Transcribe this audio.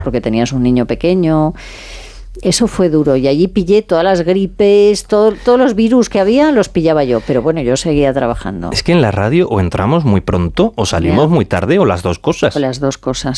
porque tenías un niño pequeño. Eso fue duro y allí pillé todas las gripes, todos los virus que había los pillaba yo, pero bueno, yo seguía trabajando. Es que en la radio o entramos muy pronto o salimos muy tarde o las dos cosas.